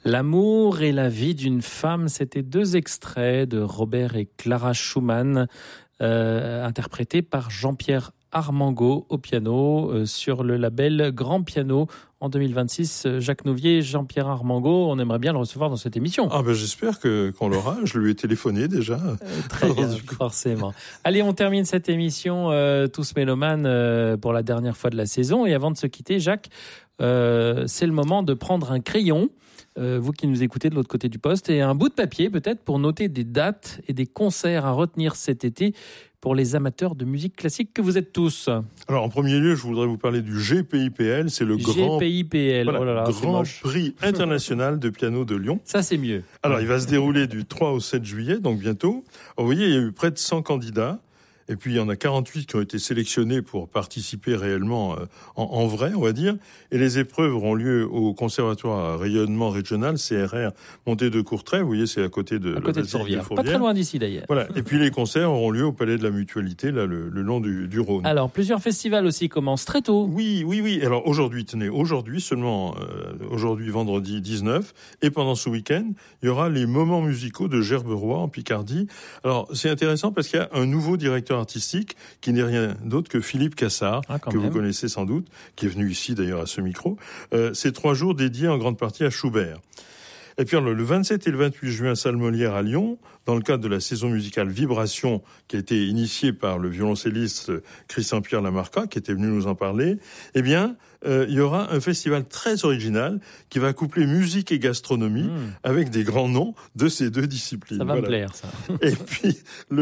L'amour et la vie d'une femme, c'était deux extraits de Robert et Clara Schumann, interprétés par Jean-Pierre Armango au piano sur le label Grand Piano. En 2026, Jacques Nouvier, Jean-Pierre Armango, on aimerait bien le recevoir dans cette émission. Ah ben j'espère qu'on l'aura, je lui ai téléphoné déjà. Très bien, forcément. Allez, on termine cette émission Tous Mélomanes pour la dernière fois de la saison. Et avant de se quitter, Jacques, c'est le moment de prendre un crayon, vous qui nous écoutez de l'autre côté du poste, et un bout de papier peut-être pour noter des dates et des concerts à retenir cet été pour les amateurs de musique classique que vous êtes tous. Alors en premier lieu, je voudrais vous parler du GPIPL, c'est le GPIPL, grand, oh là là, grand prix international de piano de Lyon. Ça c'est mieux. Alors il va se dérouler du 3 au 7 juillet, donc bientôt. Alors, vous voyez, il y a eu près de 100 candidats. Et puis, il y en a 48 qui ont été sélectionnés pour participer réellement en vrai, on va dire. Et les épreuves auront lieu au Conservatoire à rayonnement régional, CRR, Montée de Courtrai. Vous voyez, c'est à côté de Fourvière. Pas très loin d'ici, d'ailleurs. Voilà. Et puis, les concerts auront lieu au Palais de la Mutualité, là, le long du Rhône. Alors, plusieurs festivals aussi commencent très tôt. Oui. Alors, aujourd'hui, seulement aujourd'hui, vendredi 19, et pendant ce week-end, il y aura les moments musicaux de Gerberoy en Picardie. Alors, c'est intéressant parce qu'il y a un nouveau directeur artistique qui n'est rien d'autre que Philippe Cassard, vous connaissez sans doute, qui est venu ici d'ailleurs à ce micro. C'est 3 jours dédiés en grande partie à Schubert. Et puis le 27 et le 28 juin, salle Molière à Lyon, dans le cadre de la saison musicale Vibration, qui a été initiée par le violoncelliste Christian-Pierre Lamarca, qui était venu nous en parler, il y aura un festival très original qui va coupler musique et gastronomie avec des grands noms de ces deux disciplines. Ça va me plaire, ça. Et puis,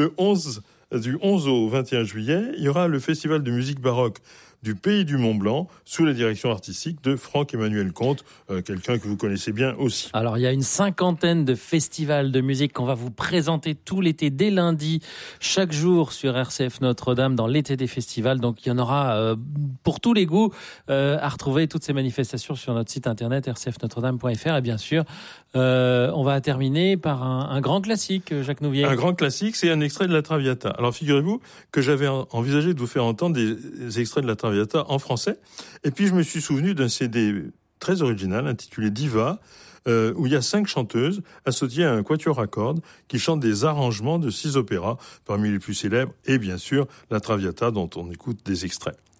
du 11 au 21 juillet, il y aura le festival de musique baroque du Pays du Mont-Blanc, sous la direction artistique de Franck-Emmanuel Comte, quelqu'un que vous connaissez bien aussi. Alors, il y a une 50aine de festivals de musique qu'on va vous présenter tout l'été, dès lundi, chaque jour sur RCF Notre-Dame, dans l'été des festivals. Donc, il y en aura pour tous les goûts à retrouver toutes ces manifestations sur notre site internet rcfnotredame.fr. Et bien sûr, on va terminer par un grand classique, Jacques Nouvier. Un grand classique, c'est un extrait de la Traviata. Alors, figurez-vous que j'avais envisagé de vous faire entendre des extraits de la Traviata en français. Et puis, je me suis souvenu d'un CD très original intitulé Diva, où il y a 5 chanteuses associées à un quatuor à cordes qui chantent des arrangements de 6 opéras, parmi les plus célèbres, et bien sûr, la Traviata dont on écoute des extraits.